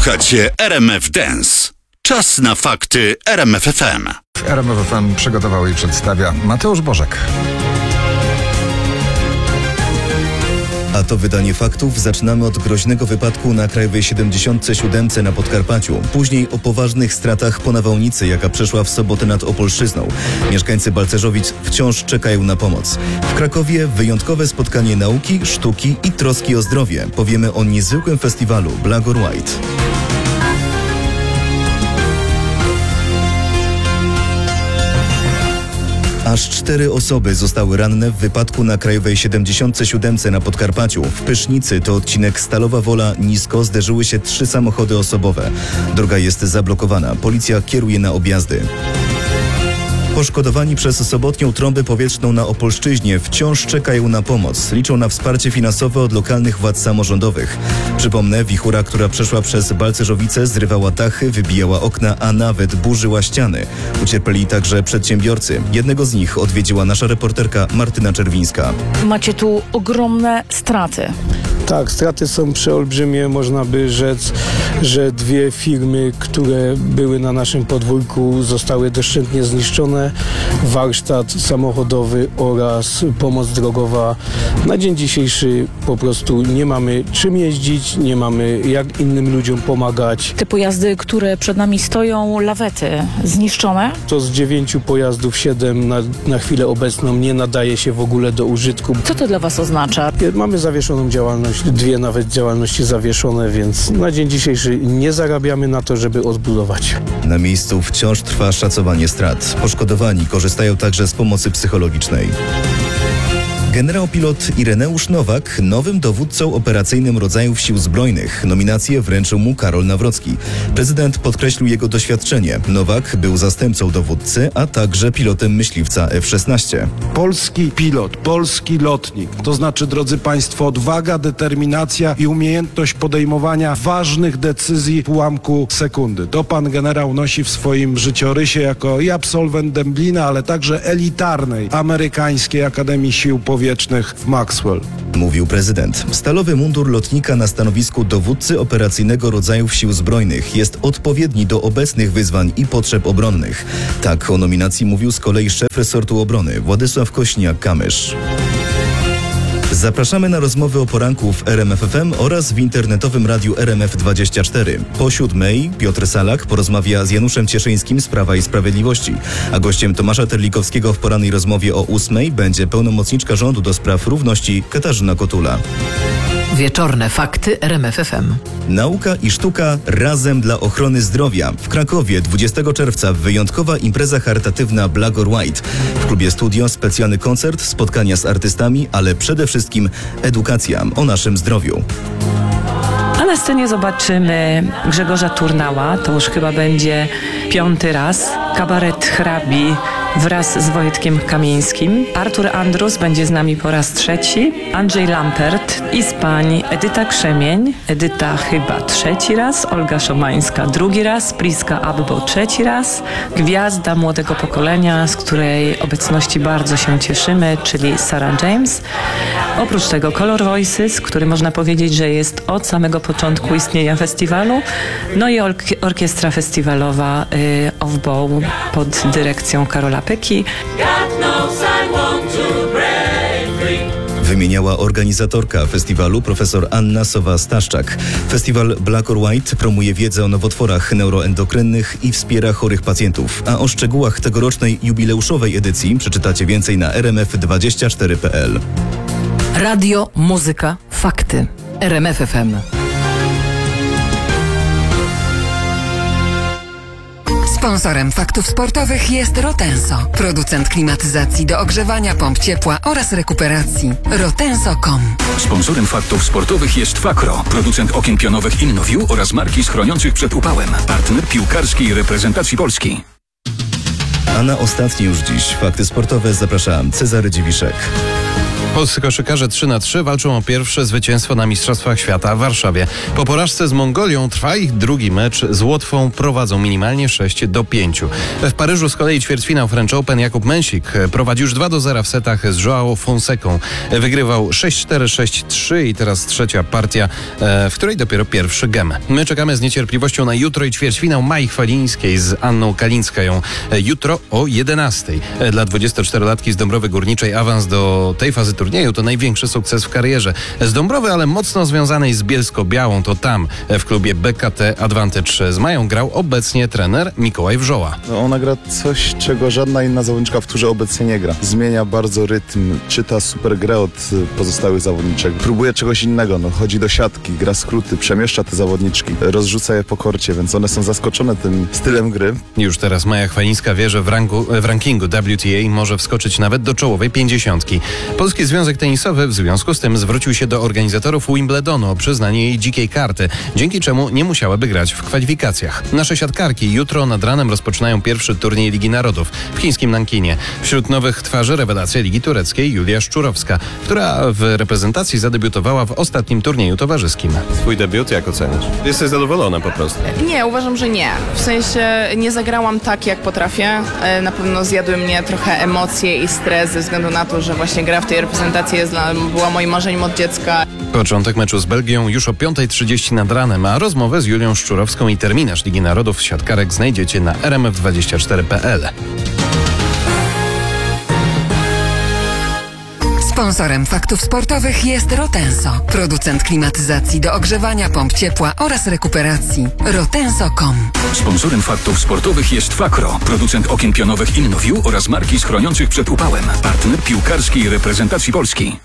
Słuchacie RMF Dance. Czas na fakty RMF FM. RMF FM przygotował i przedstawia Mateusz Bożek. A to wydanie faktów. Zaczynamy od groźnego wypadku na Krajowej 77 na Podkarpaciu. Później o poważnych stratach po nawałnicy, jaka przeszła w sobotę nad Opolszczyzną. Mieszkańcy Balcerzowic wciąż czekają na pomoc. W Krakowie wyjątkowe spotkanie nauki, sztuki i troski o zdrowie. Powiemy o niezwykłym festiwalu Black or White. Aż 4 osoby zostały ranne w wypadku na Krajowej 77 na Podkarpaciu. W Pysznicy, to odcinek Stalowa Wola-Nisko, zderzyły się 3 samochody osobowe. Droga jest zablokowana. Policja kieruje na objazdy. Poszkodowani przez sobotnią trąbę powietrzną na Opolszczyźnie wciąż czekają na pomoc. Liczą na wsparcie finansowe od lokalnych władz samorządowych. Przypomnę, wichura, która przeszła przez Balcerzowice, zrywała dachy, wybijała okna, a nawet burzyła ściany. Ucierpieli także przedsiębiorcy. Jednego z nich odwiedziła nasza reporterka Martyna Czerwińska. Macie tu ogromne straty. Tak, straty są przeolbrzymie. Można by rzec, że 2 firmy, które były na naszym podwórku, zostały doszczętnie zniszczone. Warsztat samochodowy oraz pomoc drogowa. Na dzień dzisiejszy po prostu nie mamy czym jeździć, nie mamy jak innym ludziom pomagać. Te pojazdy, które przed nami stoją, lawety zniszczone? To z 9 pojazdów 7 na chwilę obecną nie nadaje się w ogóle do użytku. Co to dla Was oznacza? Mamy zawieszoną działalność, 2 nawet działalności zawieszone, więc na dzień dzisiejszy nie zarabiamy na to, żeby odbudować. Na miejscu wciąż trwa szacowanie strat. Poszkodowani korzystają także z pomocy psychologicznej. Generał pilot Ireneusz Nowak nowym dowódcą operacyjnym rodzajów Sił Zbrojnych. Nominację wręczył mu Karol Nawrocki. Prezydent podkreślił jego doświadczenie. Nowak był zastępcą dowódcy, a także pilotem myśliwca F-16. Polski pilot, polski lotnik, to znaczy, drodzy Państwo, odwaga, determinacja i umiejętność podejmowania ważnych decyzji w ułamku sekundy. To pan generał nosi w swoim życiorysie jako i absolwent Demblina, ale także elitarnej amerykańskiej Akademii Sił Powietrznych w Maxwell. Mówił prezydent. Stalowy mundur lotnika na stanowisku dowódcy operacyjnego rodzajów Sił Zbrojnych jest odpowiedni do obecnych wyzwań i potrzeb obronnych. Tak o nominacji mówił z kolei szef resortu obrony Władysław Kośniak-Kamysz. Zapraszamy na rozmowy o poranku w RMF FM oraz w internetowym radiu RMF24. Po 7:00 Piotr Salak porozmawia z Januszem Cieszyńskim z Prawa i Sprawiedliwości, a gościem Tomasza Terlikowskiego w porannej rozmowie o 8:00 będzie pełnomocniczka rządu do spraw równości Katarzyna Kotula. Wieczorne fakty RMF FM. Nauka i sztuka razem dla ochrony zdrowia. W Krakowie 20 czerwca wyjątkowa impreza charytatywna Black or White. W klubie Studio specjalny koncert, spotkania z artystami, ale przede wszystkim edukacja o naszym zdrowiu. A na scenie zobaczymy Grzegorza Turnała, to już chyba będzie 5. raz, kabaret Hrabi wraz z Wojtkiem Kamińskim. Artur Andrus będzie z nami po raz 3, Andrzej Lampert i z pań Edyta Krzemień, Edyta chyba 3. raz, Olga Szomańska 2. raz, Priska Abbo 3. raz, gwiazda młodego pokolenia, z której obecności bardzo się cieszymy, czyli Sarah James. Oprócz tego Color Voices, który można powiedzieć, że jest od samego początku istnienia festiwalu, no i orkiestra festiwalowa Off Bow pod dyrekcją Karola Pyki. Wymieniała organizatorka festiwalu profesor Anna Sowa-Staszczak. Festiwal Black or White promuje wiedzę o nowotworach neuroendokrynnych i wspiera chorych pacjentów. A o szczegółach tegorocznej jubileuszowej edycji przeczytacie więcej na rmf24.pl. Radio, muzyka, fakty. RMF FM. Sponsorem faktów sportowych jest Rotenso, producent klimatyzacji do ogrzewania, pomp ciepła oraz rekuperacji. Rotenso.com. Sponsorem faktów sportowych jest Fakro, producent okien pionowych InnoView oraz marki schroniących przed upałem. Partner piłkarskiej reprezentacji Polski. A na ostatnie już dziś fakty sportowe zapraszam Cezary Dziwiszek. Polscy koszykarze 3-3 walczą o pierwsze zwycięstwo na Mistrzostwach Świata w Warszawie. Po porażce z Mongolią trwa ich drugi mecz z Łotwą, prowadzą minimalnie 6-5. W Paryżu z kolei ćwierćfinał French Open Jakub Mensik prowadzi już 2-0 w setach z João Fonsecą. Wygrywał 6-4, 6-3 i teraz trzecia partia, w której dopiero pierwszy gem. My czekamy z niecierpliwością na jutro i ćwierćfinał Mai Chwalińskiej z Anną Kalińskają. Jutro o 11. Dla 24-latki z Dąbrowy Górniczej awans do tej fazy turnieju to największy sukces w karierze. Z Dąbrowy, ale mocno związanej z Bielsko-Białą, to tam w klubie BKT Advantage z Mają grał obecnie trener Mikołaj Wrzoła. Ona gra coś, czego żadna inna zawodniczka w turze obecnie nie gra. Zmienia bardzo rytm, czyta super grę od pozostałych zawodniczek. Próbuje czegoś innego, chodzi do siatki, gra skróty, przemieszcza te zawodniczki, rozrzuca je po korcie, więc one są zaskoczone tym stylem gry. Już teraz Maja Chwalińska wie, że w rankingu WTA może wskoczyć nawet do czołowej 50. Polski Związek Tenisowy w związku z tym zwrócił się do organizatorów Wimbledonu o przyznanie jej dzikiej karty, dzięki czemu nie musiałaby grać w kwalifikacjach. Nasze siatkarki jutro nad ranem rozpoczynają pierwszy turniej Ligi Narodów w chińskim Nankinie. Wśród nowych twarzy rewelacja Ligi Tureckiej Julia Szczurowska, która w reprezentacji zadebiutowała w ostatnim turnieju towarzyskim. Swój debiut jak oceniasz? Jesteś zadowolona po prostu? Nie, uważam, że nie. W sensie nie zagrałam tak, jak potrafię. Na pewno zjadły mnie trochę emocje i stres ze względu na to, że właśnie gra w tej reprezentacji była moim marzeniem od dziecka. Początek meczu z Belgią już o 5:30 nad ranem, a rozmowę z Julią Szczurowską i terminarz Ligi Narodów siatkarek znajdziecie na rmf24.pl. Sponsorem Faktów Sportowych jest Rotenso, producent klimatyzacji do ogrzewania, pomp ciepła oraz rekuperacji. Rotenso.com. Sponsorem Faktów Sportowych jest Fakro, producent okien pionowych InnoView oraz marki chroniących przed upałem. Partner piłkarskiej reprezentacji Polski.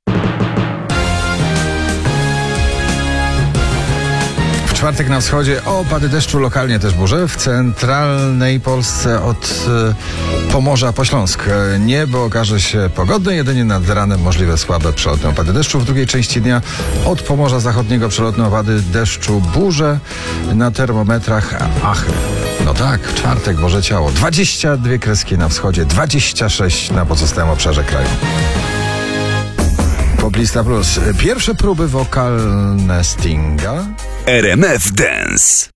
W czwartek na wschodzie opady deszczu, lokalnie też burze. W centralnej Polsce od Pomorza po Śląsk niebo okaże się pogodne, jedynie nad ranem możliwe słabe przelotne opady deszczu. W drugiej części dnia od Pomorza Zachodniego przelotne opady deszczu, burze na termometrach. Ach, no tak, w czwartek Boże Ciało. 22 kreski na wschodzie, 26 na pozostałym obszarze kraju. Poplista Plus. Pierwsze próby wokalne Stinga. RMF Dance.